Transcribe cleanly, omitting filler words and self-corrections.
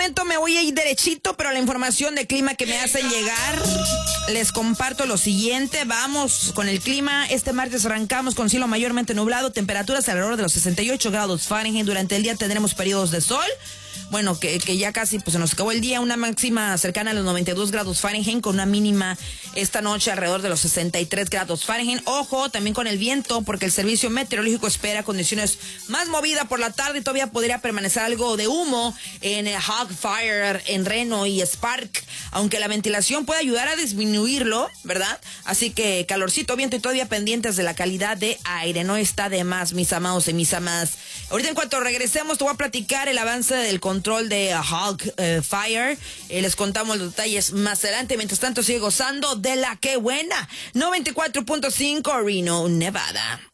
momento me voy a ir derechito, pero la información de clima que me hacen llegar, les comparto lo siguiente. Vamos con el clima. Este martes arrancamos con cielo mayormente nublado, temperaturas alrededor de los 68 grados Fahrenheit. Durante el día tendremos periodos de sol. Bueno, que ya casi pues se nos acabó el día. Una máxima cercana a los 92 grados Fahrenheit, con una mínima esta noche alrededor de los 63 grados Fahrenheit. Ojo también con el viento, porque el servicio meteorológico espera condiciones más movidas por la tarde y todavía podría permanecer algo de humo en Hogfire, en Reno y Spark, aunque la ventilación puede ayudar a disminuirlo, ¿verdad? Así que calorcito, viento y todavía pendientes de la calidad de aire. No está de más, mis amados y mis amadas. Ahorita en cuanto regresemos te voy a platicar el avance del control de Hogfire. Les contamos los detalles más adelante. Mientras tanto sigue gozando de la que buena 94.5 Reno, Nevada.